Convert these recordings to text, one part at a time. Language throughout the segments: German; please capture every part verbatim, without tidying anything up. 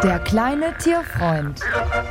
Der kleine Tierfreund.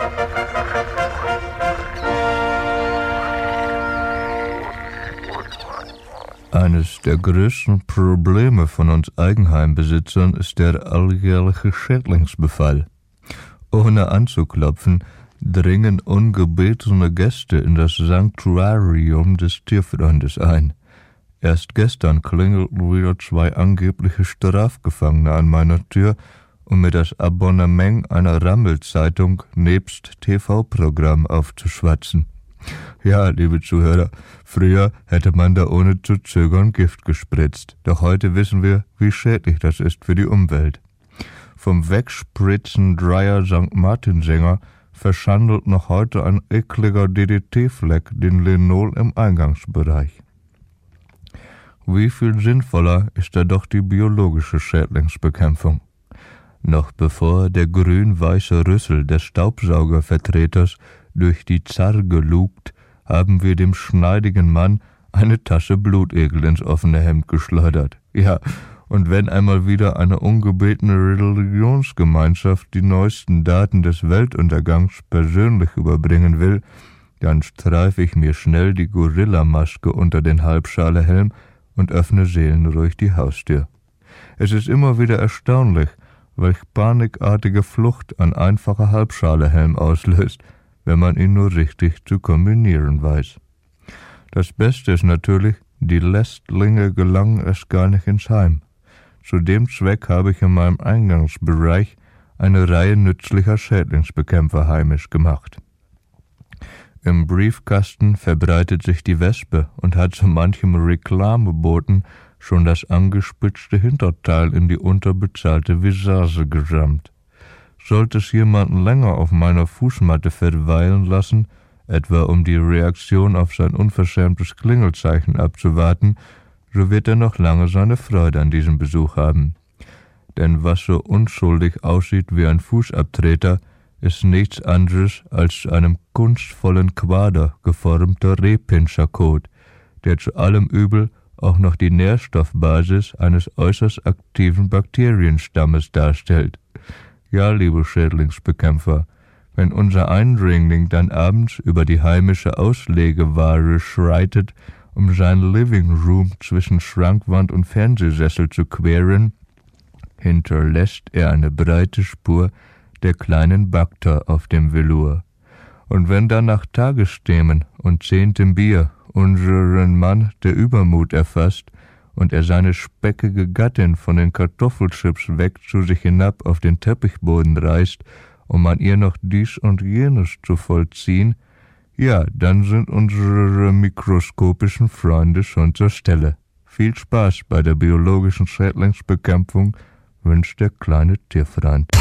Eines der größten Probleme von uns Eigenheimbesitzern ist der alljährliche Schädlingsbefall. Ohne anzuklopfen, dringen ungebetene Gäste in das Sanktuarium des Tierfreundes ein. Erst gestern klingelten wieder zwei angebliche Strafgefangene an meiner Tür, um mir das Abonnement einer Rammelzeitung nebst T V-Programm aufzuschwatzen. Ja, liebe Zuhörer, früher hätte man da ohne zu zögern Gift gespritzt. Doch heute wissen wir, wie schädlich das ist für die Umwelt. Vom Wegspritzen Dreier Sankt Martinsänger verschandelt noch heute ein ekliger D D T-Fleck den Linol im Eingangsbereich. Wie viel sinnvoller ist da doch die biologische Schädlingsbekämpfung. Noch bevor der grün-weiße Rüssel des Staubsaugervertreters durch die Zarge lugt, haben wir dem schneidigen Mann eine Tasse Blutegel ins offene Hemd geschleudert. Ja, und wenn einmal wieder eine ungebetene Religionsgemeinschaft die neuesten Daten des Weltuntergangs persönlich überbringen will, dann streife ich mir schnell die Gorillamaske unter den Halbschalehelm und öffne seelenruhig die Haustür. Es ist immer wieder erstaunlich, welch panikartige Flucht ein einfacher Halbschalehelm auslöst, wenn man ihn nur richtig zu kombinieren weiß. Das Beste ist natürlich, die Lästlinge gelangen es gar nicht ins Heim. Zu dem Zweck habe ich in meinem Eingangsbereich eine Reihe nützlicher Schädlingsbekämpfer heimisch gemacht. Im Briefkasten verbreitet sich die Wespe und hat so manchem Reklameboten schon das angespitzte Hinterteil in die unterbezahlte Visage gerammt. Sollte es jemanden länger auf meiner Fußmatte verweilen lassen, etwa um die Reaktion auf sein unverschämtes Klingelzeichen abzuwarten, so wird er noch lange seine Freude an diesem Besuch haben. Denn was so unschuldig aussieht wie ein Fußabtreter, ist nichts anderes als zu einem kunstvollen Quader geformter Rehpinscherkot, der zu allem Übel auch noch die Nährstoffbasis eines äußerst aktiven Bakterienstammes darstellt. Ja, liebe Schädlingsbekämpfer, wenn unser Eindringling dann abends über die heimische Auslegeware schreitet, um seinen Living Room zwischen Schrankwand und Fernsehsessel zu queren, hinterlässt er eine breite Spur der kleinen Bakter auf dem Velour. Und wenn dann nach Tagesthemen und zehntem Bier unseren Mann der Übermut erfasst und er seine speckige Gattin von den Kartoffelchips weg zu sich hinab auf den Teppichboden reißt, um an ihr noch dies und jenes zu vollziehen, ja, dann sind unsere mikroskopischen Freunde schon zur Stelle. Viel Spaß bei der biologischen Schädlingsbekämpfung wünscht der kleine Tierfreund.